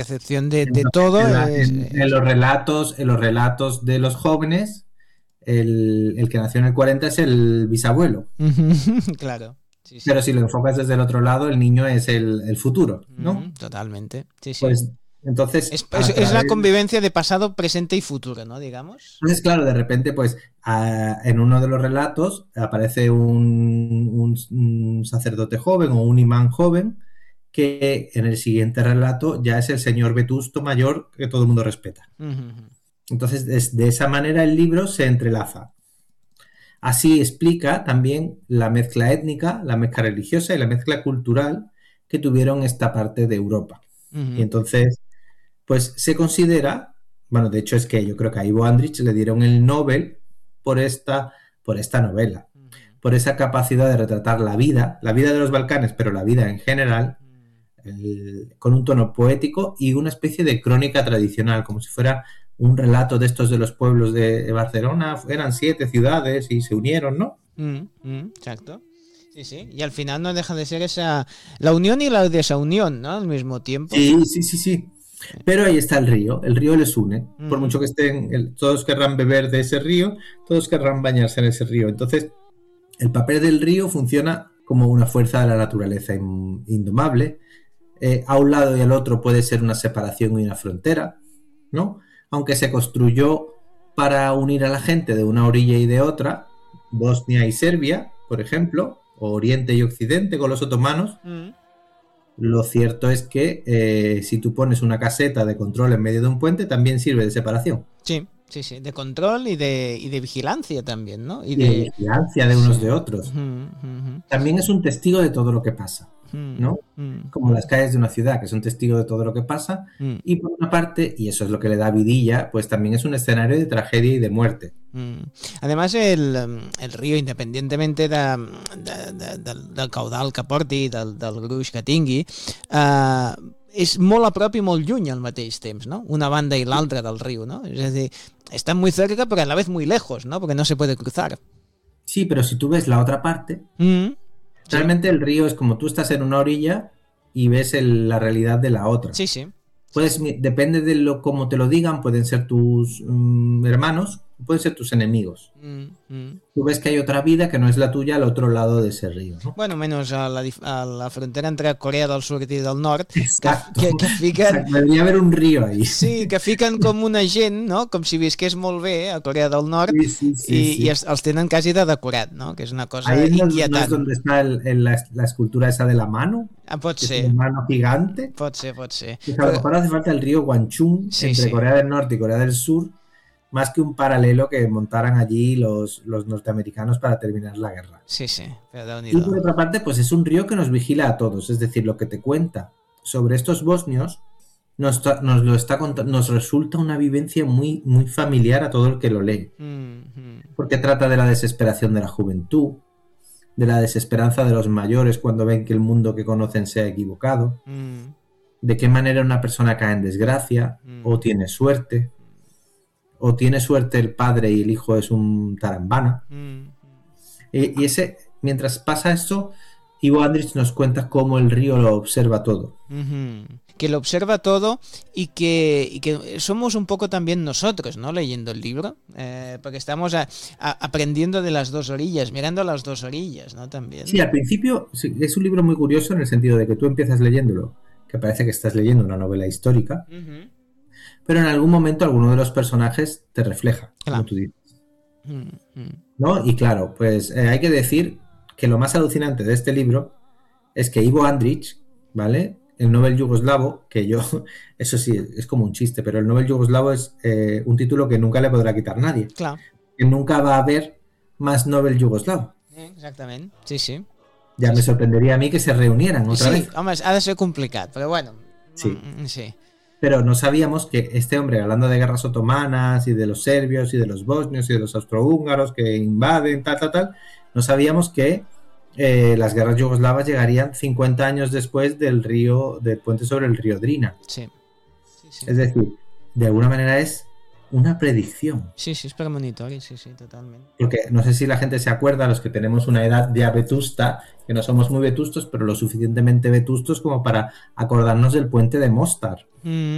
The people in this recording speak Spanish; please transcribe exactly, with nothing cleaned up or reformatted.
percepción de, de Entonces, todo en, la- es, en- en es- los relatos, en los relatos de los jóvenes, el, el que nació en el cuarenta es el bisabuelo. claro, sí, Pero sí. si lo enfocas desde el otro lado, el niño es el, el futuro, ¿no? Mm, totalmente, sí, sí. Pues entonces, Es, es, a es la través convivencia de pasado, presente y futuro, ¿no? Digamos. Entonces, claro, de repente, pues a- en uno de los relatos aparece un, un- un sacerdote joven o un imán joven que en el siguiente relato ya es el señor Vetusto mayor que todo el mundo respeta. Ujú, Entonces, es- de esa manera el libro se entrelaza. Así explica también la mezcla étnica, la mezcla religiosa y la mezcla cultural que tuvieron esta parte de Europa. Y ujú, entonces, pues se considera, bueno, de hecho es que yo creo que a Ivo Andrić le dieron el Nobel por esta, por esta novela, ujú, por esa capacidad de retratar la vida, la vida de los Balcanes, pero la vida en general, ujú. el- con un tono poético y una especie de crónica tradicional, como si fuera un relato de estos de los pueblos de Barcelona, eran siete ciudades y se unieron, ¿no? Mm, mm, exacto. Sí, sí. Y al final no deja de ser esa la unión y la desunión, ¿no? Al mismo tiempo. Sí, sí, sí, sí. Pero ahí está el río, el río les une. Por Mm, mucho que estén, el- todos querrán beber de ese río, todos querrán bañarse en ese río. Entonces, el papel del río funciona como una fuerza de la naturaleza in- indomable. Eh, a un lado y al otro puede ser una separación y una frontera, ¿no? Aunque se construyó para unir a la gente de una orilla y de otra, Bosnia y Serbia, por ejemplo, o Oriente y Occidente con los otomanos, mm. lo cierto es que eh, si tú pones una caseta de control en medio de un puente, también sirve de separación Sí, sí, sí. De control y de, y de vigilancia también, ¿no? Y y de de. vigilancia de Sí. unos de otros. Ujú, ujú, También es un testigo de todo lo que pasa, ujú, ¿no? ujú, Como las calles de una ciudad, que son testigos de todo lo que pasa. ujú, Y por una parte, y eso es lo que le da vidilla, pues también es un escenario de tragedia y de muerte. ujú. Además, el, em, el río, independientemente de, de, de, del, del caudal que porti, del, del gruix que tingui, eh, és molt a prop i molt lluny al mateix temps, ¿no? Una banda y l'altra del río, ¿no? Es decir, están muy cerca, pero a la vez muy lejos, ¿no? Porque no se puede cruzar. Sí, pero si tú ves la otra parte, Mm, sí, realmente el río es como tú estás en una orilla y ves el- la realidad de la otra. sí, sí. Puedes, mi- depende de lo como te lo digan, pueden ser tus mm, hermanos, pueden ser tus enemigos. Mm, mm. Tú ves que hay otra vida que no es la tuya al otro lado de ese río, ¿no? Bueno, menys a la, dif- a la frontera entre Corea del Sud i del Nord, que, Exacto. que, que fiquen... Exacto. Debería haber un río ahí. Sí, que fiquen com una gent, no? Com si visqués molt bé a Corea del Nord Sí, sí, sí, i, sí. i els, els tenen quasi de decorat, no? Que és una cosa Ahí no, no es inquietant. donde está el- el- la, la escultura esa de la mano, Ah, pot que es ser, una mano gigante. pot ser, pot ser. Pues a lo mejor hace falta el río Guanchung Sí, entre sí. Corea del Norte y Corea del Sur, más que un paralelo que montaran allí los, los norteamericanos para terminar la guerra. Sí, sí, però Y por Déu-n'hi-do. otra parte, pues es un río que nos vigila a todos, es decir, lo que te cuenta sobre estos bosnios nos, ta- nos lo está cont- nos resulta una vivencia muy, muy familiar a todo el que lo lee, Mm, mm, porque trata de la desesperación de la juventud, de la desesperanza de los mayores cuando ven que el mundo que conocen se ha equivocado, mm, de qué manera una persona cae en desgracia Mm. o tiene suerte, o tiene suerte el padre y el hijo es un tarambana. mm. Y, y ese, mientras pasa esto, Ivo Andrić nos cuenta cómo el río lo observa todo. Ujú. Que lo observa todo y que, y que somos un poco también nosotros, ¿no? Leyendo el libro, eh, porque estamos a- a- aprendiendo de las dos orillas, mirando las dos orillas, ¿no? También. Sí, al principio sí, es un libro muy curioso en el sentido de que tú empiezas leyéndolo, que parece que estás leyendo una novela histórica, Ujú. pero en algún momento alguno de los personajes te refleja, Claro. como tú dices, Mm, mm. ¿no? Y claro, pues eh, hay que decir que lo más alucinante de este libro es que Ivo Andrić, ¿vale? El Nobel yugoslavo, que yo, eso sí, es como un chiste, pero el Nobel yugoslavo es eh, un título que nunca le podrá quitar nadie, Clar, que nunca va a haber más Nobel yugoslavo. eh, exactament, sí, sí. Ya Sí, me sí. sorprendería a mí que se reunieran otra Sí, vez. home, ha de ser complicat, però bueno. Sí. mm, Sí. Pero no sabíamos que este hombre, hablando de guerras otomanas y de los serbios y de los bosnios y de los austrohúngaros que invaden, tal, tal, tal, no sabíamos que eh, las guerras yugoslavas llegarían cincuenta años después del río, del puente sobre el río Drina. Sí. Sí, sí. Es decir, de alguna manera es una predicción. Sí, sí, és premonitori, sí, sí, totalment. Porque no sé si la gente se acuerda, los que tenemos una edad ya vetusta, que no somos muy vetustos, pero lo suficientemente vetustos como para acordarnos del puente de Mostar. Mm.